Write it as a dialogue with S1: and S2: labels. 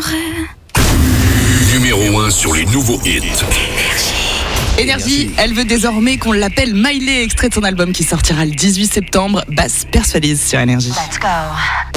S1: Numéro 1 sur les nouveaux hits.
S2: Énergie, elle veut désormais qu'on l'appelle Miley, extrait de son album qui sortira le 18 septembre. Basse persuadeuse sur Énergie.
S3: Let's go.